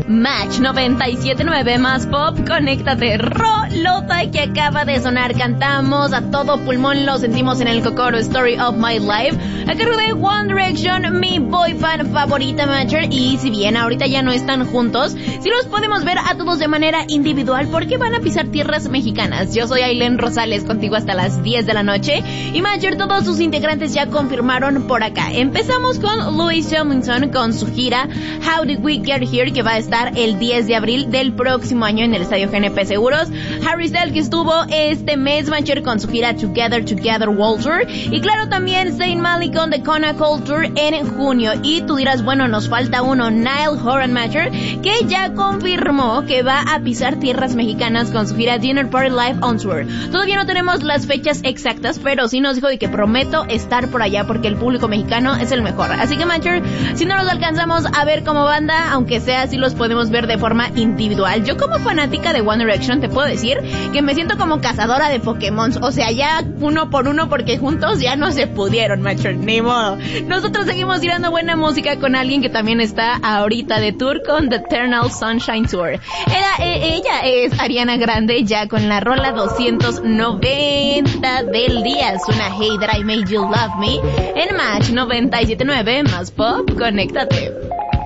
Match 97.9 más pop, conéctate. Rolota que acaba de sonar, cantamos a todo pulmón, lo sentimos en el cocoro, Story of My Life, a cargo de One Direction, mi boy fan favorita, Matcher. Y si bien ahorita ya no están juntos, sí los podemos ver a todos de manera individual porque van a pisar tierras mexicanas. Yo soy Ailén Rosales, contigo hasta las 10 de la noche. Y Matcher, todos sus integrantes ya confirmaron por acá. Empezamos con Louis Tomlinson con su gira How Did We Get Here, que va a estar el 10 de abril del próximo año en el Estadio GNP Seguros. Harry Styles, que estuvo este mes, Matcher, con su gira Together World Tour. Y claro, también Zayn Malik con The Kona Cold Tour en junio. Y tú dirás, bueno, nos falta uno, Niall Horan, Matcher, que ya confirmó que va a pisar tierras mexicanas con su gira Dinner Party Live on Tour. Todavía no tenemos las fechas exactas, pero sí nos dijo de que prometo estar por allá porque el público mexicano es el mejor. Así que, Matcher, si no los alcanzamos a ver como banda, aunque sea así, los podemos ver de forma individual. Yo como fanática de One Direction te puedo decir que me siento como cazadora de Pokémon, o sea, ya uno por uno, porque juntos ya no se pudieron, Matcher, ni modo. Nosotros seguimos tirando buena música con alguien que también está ahorita de tour con The Eternal Sunshine Tour. Ella es Ariana Grande, ya con la rola 290 del día. Suena Hey That I Made You Love Me en Match 97.9 más pop, conéctate.